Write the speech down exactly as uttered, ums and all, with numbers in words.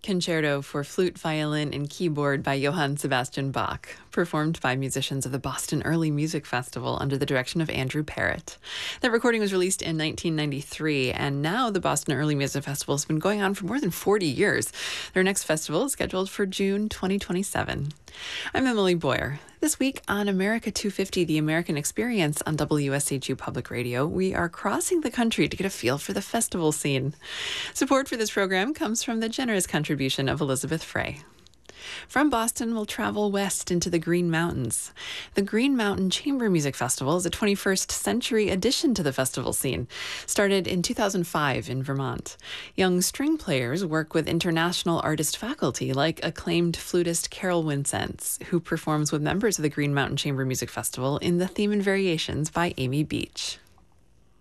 Concerto for Flute, Violin, and Keyboard by Johann Sebastian Bach, performed by musicians of the Boston Early Music Festival under the direction of Andrew Parrott. That recording was released in nineteen ninety-three, and now the Boston Early Music Festival has been going on for more than forty years. Their next festival is scheduled for June twenty twenty-seven. I'm Emily Boyer. This week on America two fifty, The American Experience on W S H U Public Radio, we are crossing the country to get a feel for the festival scene. Support for this program comes from the generous contribution of Elizabeth Frey. From Boston, we'll travel west into the Green Mountains. The Green Mountain Chamber Music Festival is a twenty-first century addition to the festival scene, started in two thousand five in Vermont. Young string players work with international artist faculty like acclaimed flutist Carol Winsence, who performs with members of the Green Mountain Chamber Music Festival in The Theme and Variations by Amy Beach.